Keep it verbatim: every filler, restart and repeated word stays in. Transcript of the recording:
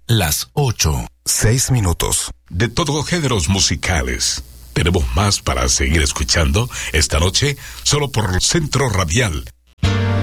las ocho, seis minutos. De todos géneros musicales. Tenemos más para seguir escuchando esta noche, solo por Centro Radial